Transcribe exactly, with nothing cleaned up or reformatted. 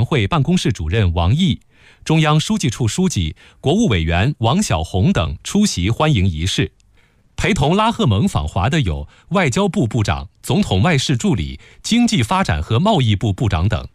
员会办公室主任王毅、中央书记处书记、国务委员王晓红等出席欢迎仪式。陪同拉赫蒙访华的有外交部部长、总统外事助理、经济发展和贸易部部长等。